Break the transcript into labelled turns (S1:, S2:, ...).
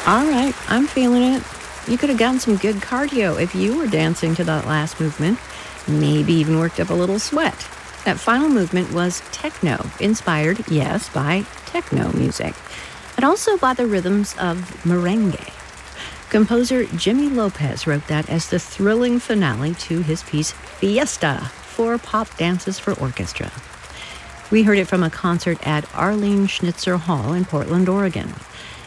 S1: All right, I'm feeling it. You could have gotten some good cardio if you were dancing to that last movement. Maybe even worked up a little sweat. That final movement was techno, inspired, yes, by techno music, but also by the rhythms of merengue. Composer Jimmy Lopez wrote that as the thrilling finale to his piece Fiesta, 4 pop dances for orchestra. We heard it from a concert at Arlene Schnitzer Hall in Portland, Oregon.